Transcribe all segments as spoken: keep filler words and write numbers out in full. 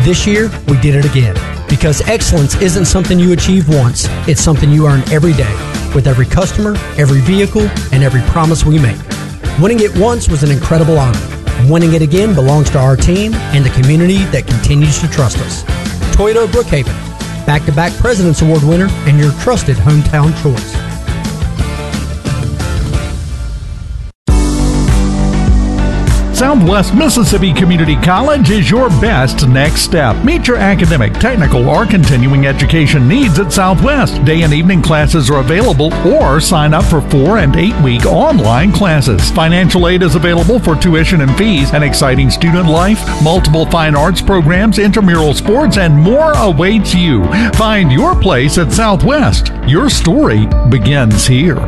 This year, we did it again. Because excellence isn't something you achieve once, it's something you earn every day, with every customer, every vehicle, and every promise we make. Winning it once was an incredible honor. Winning it again belongs to our team and the community that continues to trust us. Toyota of Brookhaven, back-to-back President's Award winner and your trusted hometown choice. Southwest Mississippi Community College is your best next step. Meet your academic, technical, or continuing education needs at Southwest. Day and evening classes are available, or sign up for four and eight week online classes. Financial aid is available for tuition and fees. An exciting student life, multiple fine arts programs, intramural sports, and more awaits you. Find your place at Southwest. Your story begins here.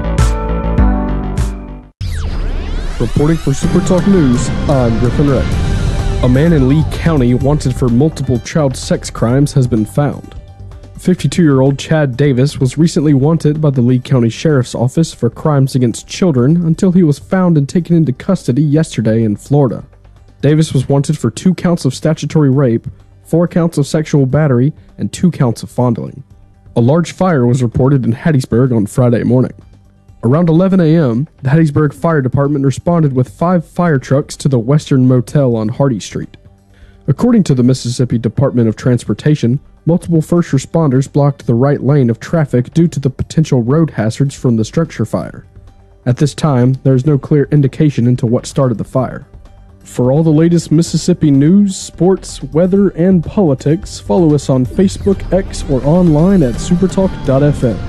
Reporting for Super Talk News, I'm Griffin Ray. A man in Lee County wanted for multiple child sex crimes has been found. fifty-two-year-old Chad Davis was recently wanted by the Lee County Sheriff's Office for crimes against children until he was found and taken into custody yesterday in Florida. Davis was wanted for two counts of statutory rape, four counts of sexual battery, and two counts of fondling. A large fire was reported in Hattiesburg on Friday morning. Around eleven a.m., the Hattiesburg Fire Department responded with five fire trucks to the Western Motel on Hardy Street. According to the Mississippi Department of Transportation, multiple first responders blocked the right lane of traffic due to the potential road hazards from the structure fire. At this time, there is no clear indication into what started the fire. For all the latest Mississippi news, sports, weather, and politics, follow us on Facebook, X, or online at supertalk dot f m.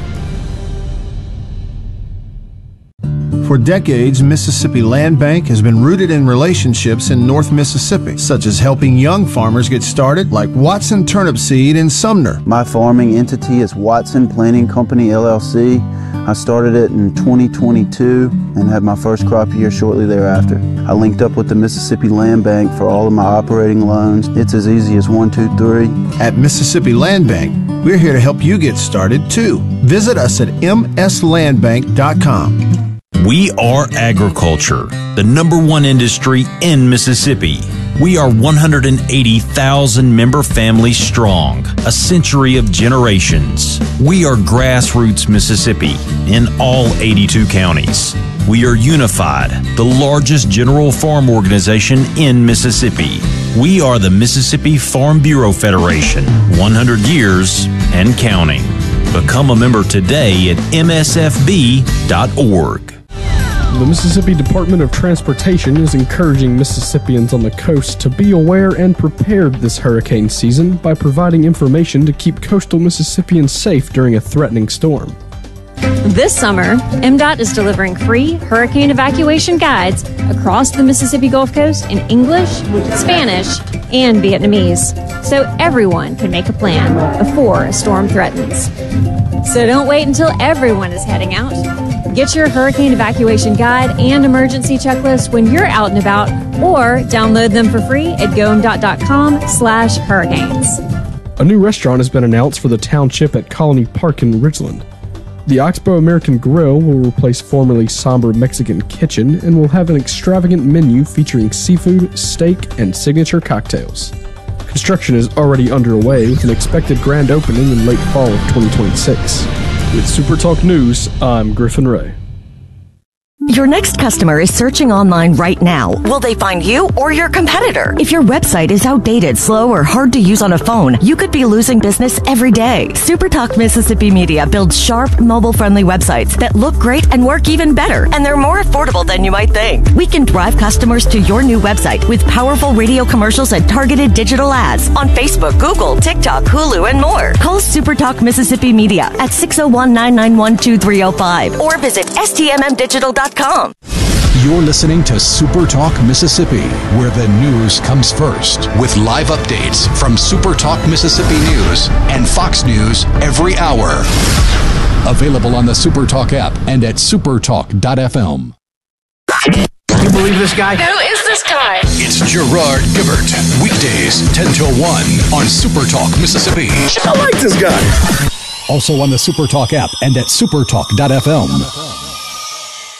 For decades, Mississippi Land Bank has been rooted in relationships in North Mississippi, such as helping young farmers get started, like Watson Turnip Seed in Sumner. My farming entity is Watson Planting Company, L L C. I started it in twenty twenty-two and had my first crop year shortly thereafter. I linked up with the Mississippi Land Bank for all of my operating loans. It's as easy as one, two, three. At Mississippi Land Bank, we're here to help you get started, too. Visit us at m s land bank dot com. We are agriculture, the number one industry in Mississippi. We are one hundred eighty thousand member families strong, a century of generations. We are grassroots Mississippi in all eighty-two counties. We are unified, the largest general farm organization in Mississippi. We are the Mississippi Farm Bureau Federation, one hundred years and counting. Become a member today at m s f b dot org. The Mississippi Department of Transportation is encouraging Mississippians on the coast to be aware and prepared this hurricane season by providing information to keep coastal Mississippians safe during a threatening storm. This summer, M DOT is delivering free hurricane evacuation guides across the Mississippi Gulf Coast in English, Spanish, and Vietnamese, so everyone can make a plan before a storm threatens. So don't wait until everyone is heading out. Get your hurricane evacuation guide and emergency checklist when you're out and about, or download them for free at go m dot dot com slash hurricanes. A new restaurant has been announced for the township at Colony Park in Ridgeland. The Oxbow American Grill will replace formerly somber Mexican Kitchen and will have an extravagant menu featuring seafood, steak, and signature cocktails. Construction is already underway with an expected grand opening in late fall of twenty twenty-six. With Super Talk News, I'm Griffin Ray. Your next customer is searching online right now. Will they find you or your competitor? If your website is outdated, slow, or hard to use on a phone, you could be losing business every day. SuperTalk Mississippi Media builds sharp, mobile-friendly websites that look great and work even better, and they're more affordable than you might think. We can drive customers to your new website with powerful radio commercials and targeted digital ads on Facebook, Google, TikTok, Hulu, and more. Call SuperTalk Mississippi Media at six oh one, nine nine one, two three oh five or visit s t m m digital dot com. You're listening to Super Talk Mississippi, where the news comes first, with live updates from Super Talk Mississippi News and Fox News every hour. Available on the Super Talk app and at supertalk dot f m. Can you believe this guy? Who is this guy? It's Gerard Gibert, weekdays ten till one on Super Talk Mississippi. I like this guy. Also on the Super Talk app and at supertalk dot f m.